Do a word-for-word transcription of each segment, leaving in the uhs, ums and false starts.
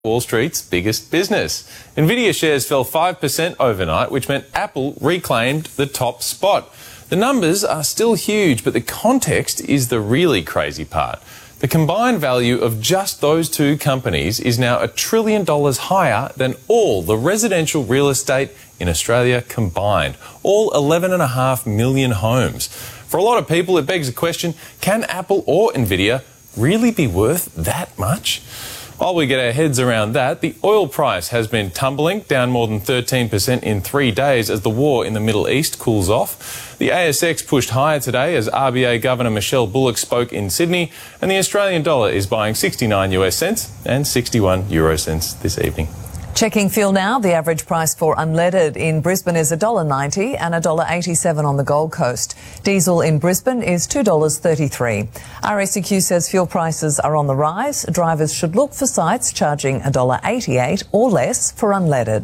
Wall Street's biggest business. Nvidia shares fell five percent overnight, which meant Apple reclaimed the top spot. The numbers are still huge, but the context is the really crazy part. The combined value of just those two companies is now a trillion dollars higher than all the residential real estate in Australia combined, all eleven and a half million homes. For a lot of people, it begs the question, can Apple or Nvidia really be worth that much? While we get our heads around that, the oil price has been tumbling, down more than thirteen percent in three days as the war in the Middle East cools off. The A S X pushed higher today as R B A Governor Michelle Bullock spoke in Sydney, and the Australian dollar is buying sixty-nine US cents and sixty-one euro cents this evening. Checking fuel now, the average price for unleaded in Brisbane is one dollar ninety and one dollar eighty-seven on the Gold Coast. Diesel in Brisbane is two dollars thirty-three. R A C Q says fuel prices are on the rise. Drivers should look for sites charging one dollar eighty-eight or less for unleaded.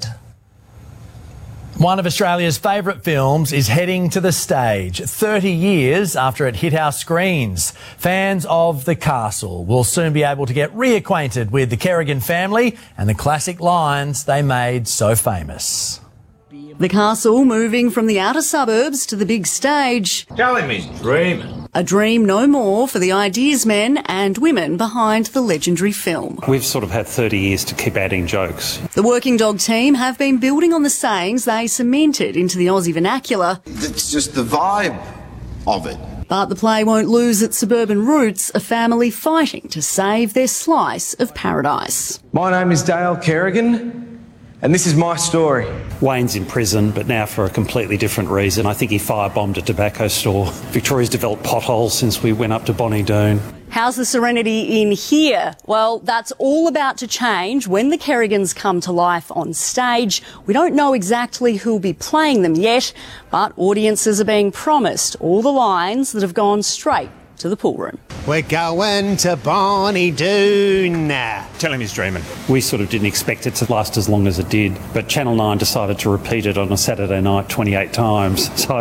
One of Australia's favourite films is heading to the stage thirty years after it hit our screens. Fans of The Castle will soon be able to get reacquainted with the Kerrigan family and the classic lines they made so famous. The Castle moving from the outer suburbs to the big stage. Tell him he's dreaming. A dream no more for the ideas men and women behind the legendary film. We've sort of had thirty years to keep adding jokes. The Working Dog team have been building on the sayings they cemented into the Aussie vernacular. It's just the vibe of it. But the play won't lose its suburban roots, a family fighting to save their slice of paradise. My name is Dale Kerrigan, and this is my story. Wayne's in prison, but now for a completely different reason. I think he firebombed a tobacco store. Victoria's developed potholes since we went up to Bonnie Doon. How's the serenity in here? Well, that's all about to change when the Kerrigans come to life on stage. We don't know exactly who'll be playing them yet, but audiences are being promised all the lines that have gone straight to the pool room. We're going to Bonnie Doon. Tell him he's dreaming. We sort of didn't expect it to last as long as it did, but Channel nine decided to repeat it on a Saturday night twenty-eight times, so...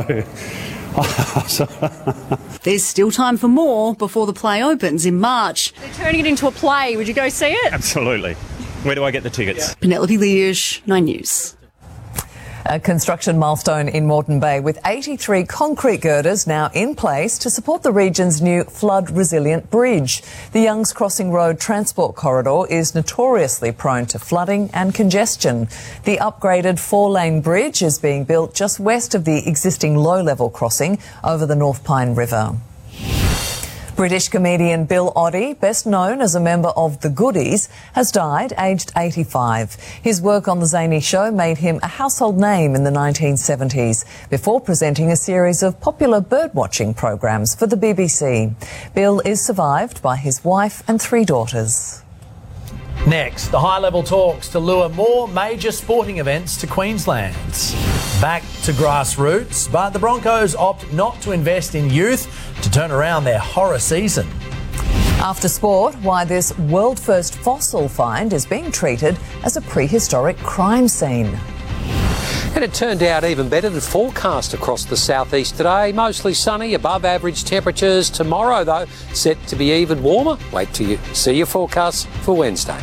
There's still time for more before the play opens in March. They're turning it into a play. Would you go see it? Absolutely. Where do I get the tickets? Penelope Leash, Nine News. A construction milestone in Moreton Bay with eighty-three concrete girders now in place to support the region's new flood-resilient bridge. The Youngs Crossing Road transport corridor is notoriously prone to flooding and congestion. The upgraded four-lane bridge is being built just west of the existing low-level crossing over the North Pine River. British comedian Bill Oddie, best known as a member of The Goodies, has died aged eighty-five. His work on The Zany Show made him a household name in the nineteen seventies, before presenting a series of popular birdwatching programs for the B B C. Bill is survived by his wife and three daughters. Next, the high-level talks to lure more major sporting events to Queensland. Back to grassroots, but the Broncos opt not to invest in youth to turn around their horror season. After sport, why this world-first fossil find is being treated as a prehistoric crime scene. And it turned out even better than forecast across the southeast today. Mostly sunny, above average temperatures. Tomorrow, though, set to be even warmer. Wait till you see your forecast for Wednesday.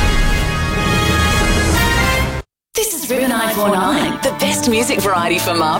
This is River nine four nine, the best music variety for Mum.